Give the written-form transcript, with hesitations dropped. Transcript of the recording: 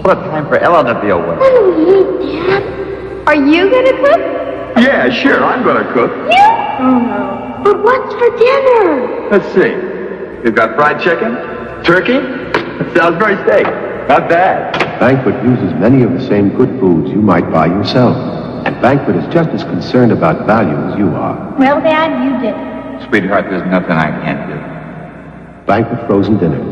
What a time for Ellen to be away. When do we eat, Dad? Are you gonna cook? Yeah, sure, I'm gonna cook. You? Oh, no. But what's for dinner? Let's see. You've got fried chicken, turkey, Salisbury steak. Not bad. Banquet uses many of the same good foods you might buy yourself. And Banquet is just as concerned about value as you are. Well, Dad, you did it. Sweetheart, there's nothing I can't do. Banquet frozen dinners.